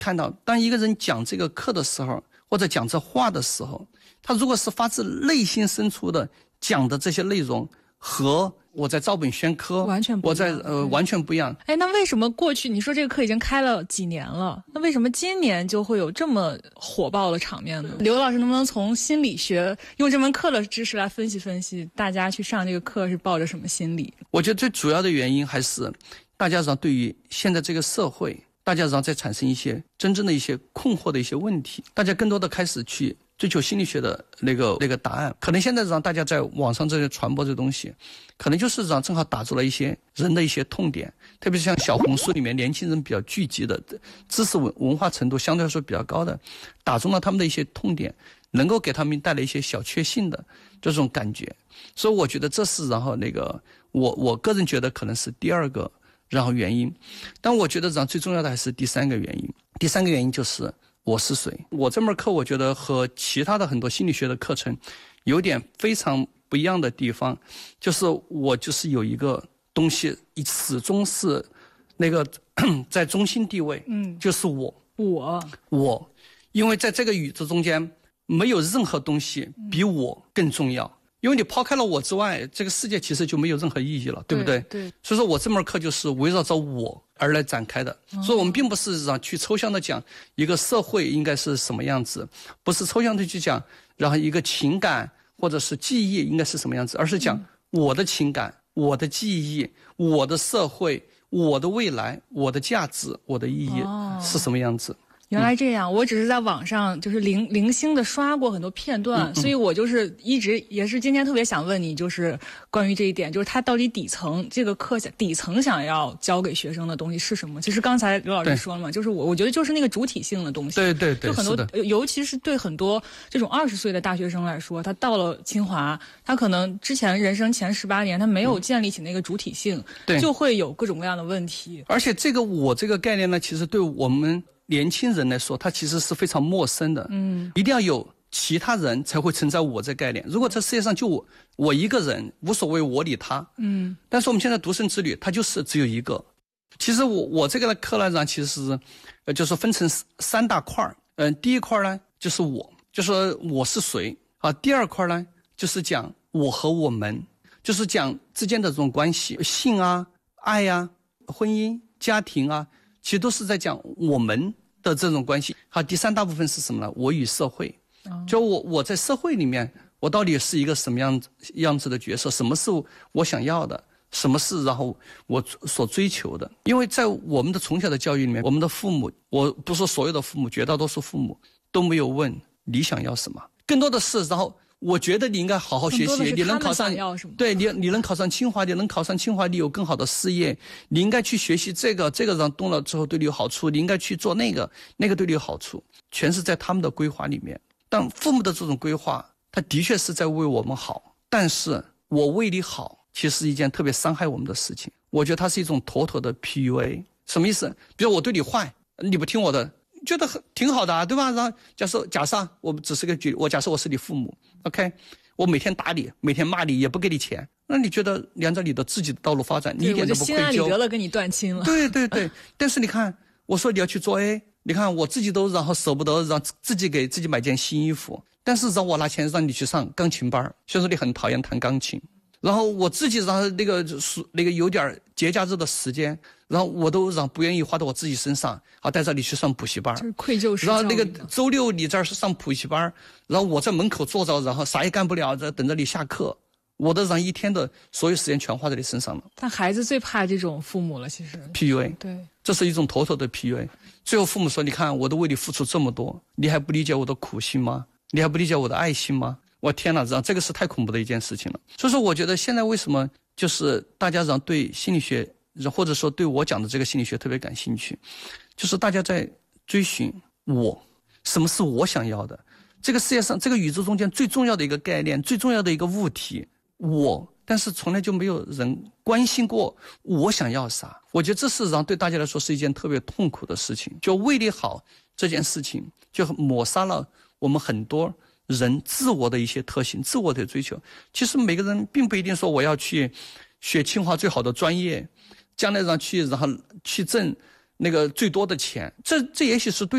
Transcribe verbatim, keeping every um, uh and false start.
看到，当一个人讲这个课的时候，或者讲这话的时候，他如果是发自内心深处的讲的这些内容，和我在照本宣科完全不一样， 我在呃完全不一样。 哎，那为什么过去你说这个课已经开了几年了，那为什么今年就会有这么火爆的场面呢？刘老师能不能从心理学用这门课的知识来分析分析，大家去上这个课是抱着什么心理？ 我觉得最主要的原因还是大家上对于现在这个社会，大家上在产生一些真正的一些困惑的一些问题，大家更多的开始去追求心理学的那个那个答案。可能现在让大家在网上这些传播这东西，可能就是让正好打住了一些人的一些痛点，特别是像小红书里面年轻人比较聚集的，知识文文化程度相对来说比较高的，打中了他们的一些痛点，能够给他们带来一些小确幸的这种感觉。所以我觉得这是然后那个我我个人觉得可能是第二个然后原因。但我觉得然后最重要的还是第三个原因。第三个原因就是我是谁。我这门课我觉得和其他的很多心理学的课程有点非常不一样的地方，就是我就是有一个东西始终是那个在中心地位，嗯，就是我我我因为在这个宇宙中间没有任何东西比我更重要，因为你抛开了我之外，这个世界其实就没有任何意义了，对不对？ 对。对， 所以说我这门课就是围绕着我而来展开的，哦、所以我们并不是让去抽象的讲一个社会应该是什么样子，不是抽象的去讲，然后一个情感或者是记忆应该是什么样子，而是讲我的情感、嗯、我的记忆、我的社会、我的未来、我的价值、我的意义是什么样子。哦， 原来这样，我只是在网上就是零零星的刷过很多片段，嗯嗯，所以我就是一直也是今天特别想问你，就是关于这一点，就是他到底底层这个课底层想要教给学生的东西是什么？其实刚才刘老师说了嘛，就是我我觉得就是那个主体性的东西。 对对对， 就很多，尤其是对很多这种二十岁的大学生来说，他到了清华，他可能之前人生前十八年他没有建立起那个主体性， 对， 就会有各种各样的问题。 而且这个我这个概念呢，其实对我们年轻人来说，他其实是非常陌生的。嗯，一定要有其他人才会存在我这概念。如果这世界上就我我一个人，无所谓我理他。嗯，但是我们现在独生子女，他就是只有一个。其实我我这个课呢，上其实是呃，就是分成三大块儿。嗯，第一块呢就是我，就是我是谁啊。第二块呢就是讲我和我们，就是讲之间的这种关系，性啊、爱啊、婚姻、家庭啊，其实都是在讲我们的这种关系。好，第三大部分是什么呢？我与社会。就我我在社会里面，我到底是一个什么样样子的角色？什么是我想要的？什么是然后我所追求的？因为在我们的从小的教育里面，我们的父母，我不说所有的父母，绝大多数父母都没有问你想要什么，更多的是然后我觉得你应该好好学习，你能考上，对你你能考上清华，你能考上清华，你有更好的事业，你应该去学习这个，这个让动了之后对你有好处，你应该去做那个，那个对你有好处，全是在他们的规划里面。但父母的这种规划，他的确是在为我们好，但是我为你好，其实是一件特别伤害我们的事情。我觉得它是一种妥妥的 P U A。 什么意思？比如我对你坏，你不听我的，觉得很挺好的啊，对吧？然后假设假设我只是个举，我假设我是你父母 ，OK， 我每天打你，每天骂你，也不给你钱，那你觉得沿着你的自己的道路发展，你一点都不愧疚。 我就心安理得了跟你断亲了。 对对对，但是你看，我说你要去做 A， 你看我自己都然后舍不得让自己给自己买件新衣服，但是让我拿钱让你去上钢琴班，虽然说你很讨厌弹钢琴。然后我自己然后那个那个有点节假日的时间，然后我都让不愿意花到我自己身上，啊，带着你去上补习班， 就是愧疚式教育。 然后那个周六你这儿上补习班，然后我在门口坐着，然后啥也干不了，在等着你下课，我都让一天的所有时间全花在你身上了。 但孩子最怕这种父母了，其实 P U A， 对， 这是一种妥妥的 P U A。 最后父母说，你看我都为你付出这么多，你还不理解我的苦心吗？你还不理解我的爱心吗？我天哪，这个是太恐怖的一件事情了。所以说我觉得现在为什么就是大家让对心理学，或者说对我讲的这个心理学特别感兴趣，就是大家在追寻我，什么是我想要的。这个世界上这个宇宙中间最重要的一个概念，最重要的一个物体，我，但是从来就没有人关心过我想要啥。我觉得这事实上对大家来说是一件特别痛苦的事情，就为你好这件事情就抹杀了我们很多人自我的一些特性，自我的追求。其实每个人并不一定说我要去学清华最好的专业，将来让去然后去挣那个最多的钱，这这也许是对